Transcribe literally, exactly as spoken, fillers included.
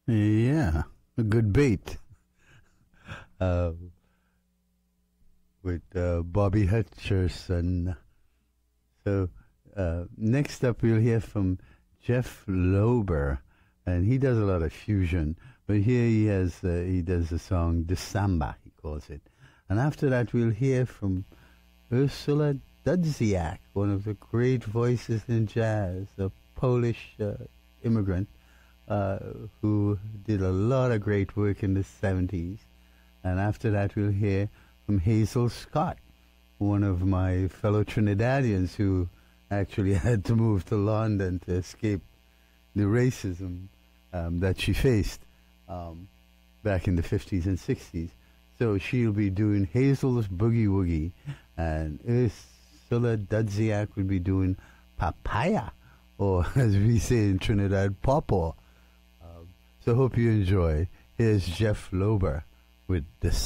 Yeah, a good bait. Uh, with uh, Bobby Hutcherson. So uh, next up, we'll hear from Jeff Lober, and he does a lot of fusion. But here he has uh, he does the song "The Samba," he calls it. And after that, we'll hear from Ursula Dudziak, one of the great voices in jazz, a Polish uh, immigrant uh, who did a lot of great work in the seventies. And after that, we'll hear from Hazel Scott, one of my fellow Trinidadians who actually had to move to London to escape the racism um, that she faced um, back in the fifties and sixties. So she'll be doing Hazel's Boogie Woogie, and Ursula Dudziak will be doing Papaya, or as we say in Trinidad, Pawpaw. Um, so hope you enjoy. Here's Jeff Lober with the